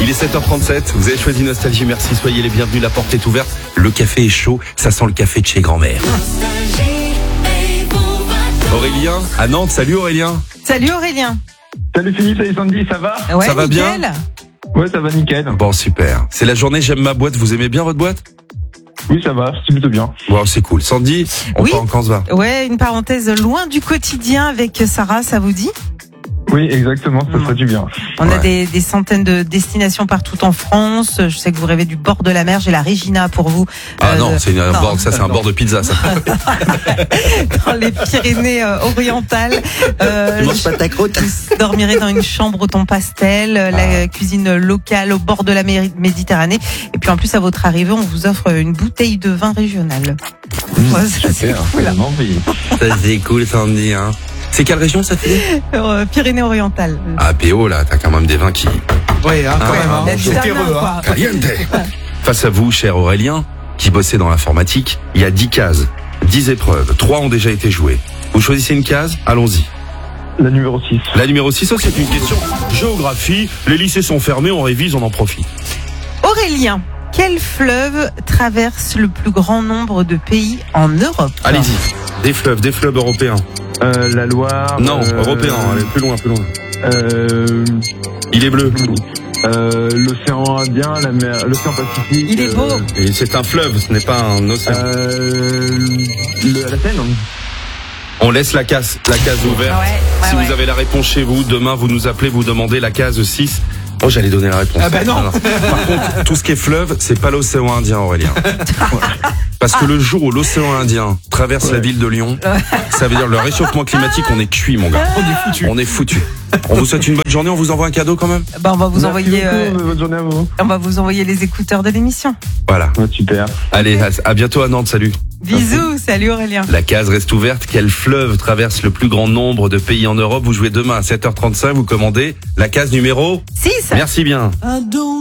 Il est 7h37, vous avez choisi Nostalgie, merci, soyez les bienvenus, la porte est ouverte. Le café est chaud, ça sent le café de chez grand-mère. Aurélien, à Nantes, salut Aurélien. Salut Aurélien. Salut Philippe, salut Sandy, ça va? Ouais, Ça va nickel. bien? Ouais, ça va nickel. Bon, super. C'est la journée J'aime ma boîte, vous aimez bien votre boîte? Oui, ça va, c'est plutôt bien. Wow, c'est cool. Sandy, Oui. comment ça va? Ouais, une parenthèse loin du quotidien avec Sarah, ça vous dit? Oui, exactement, ça ferait du bien. On a Ouais. des centaines de destinations partout en France. Je sais que vous rêvez du bord de la mer. J'ai la Regina pour vous. Ah non, c'est un non. bord, ça c'est un bord de pizza, ça. Dans les Pyrénées orientales. Tu manges pas ta croûte? Vous dormirez dans une chambre au ton pastel, la cuisine locale au bord de la Méditerranée. Et puis en plus, à votre arrivée, on vous offre une bouteille de vin régional. Ouais, ça, c'est cool. Ça c'est cool, Sandy, hein. C'est quelle région ça fait? Pyrénées-Orientales. Ah, PO, là, t'as quand même des vins qui... Oui, hein, quand même. Hein. La C'est Tana, terreux, quoi. hein. Caliente. Face à vous, cher Aurélien, qui bossait dans l'informatique, il y a 10 cases, 10 épreuves, 3 ont déjà été jouées. Vous choisissez une case, allons-y. La numéro 6. La numéro 6, ça c'est une question géographie. Les lycées sont fermés, on révise, on en profite. Aurélien, quel fleuve traverse le plus grand nombre de pays en Europe? Allez-y. Des fleuves européens. La Loire. Non, européens, allez, plus loin. Il est bleu. L'océan Indien, la mer, l'océan Pacifique. Il est beau. Et c'est un fleuve, ce n'est pas un océan. La Seine. On laisse la case ouverte. Ouais, Si ouais. vous avez la réponse chez vous, demain vous nous appelez, vous demandez la case 6. Oh, j'allais donner la réponse. Ah bah non. Par contre, tout ce qui est fleuve, c'est pas l'océan Indien, Aurélien. Parce que le jour où l'océan Indien traverse la ville de Lyon, ça veut dire le réchauffement climatique, on est cuit, mon gars. On est foutu. On est foutu. On vous souhaite une bonne journée, on vous envoie un cadeau quand même. Bah, on va vous envoyer, Bonne journée à vous. on va vous envoyer les écouteurs de l'émission. Voilà. Ouais, super. Allez, à bientôt à Nantes, salut. Bisous, salut Aurélien. La case reste ouverte. Quel fleuve traverse le plus grand nombre de pays en Europe? Vous jouez demain à 7h35, vous commandez la case numéro 6. Merci bien.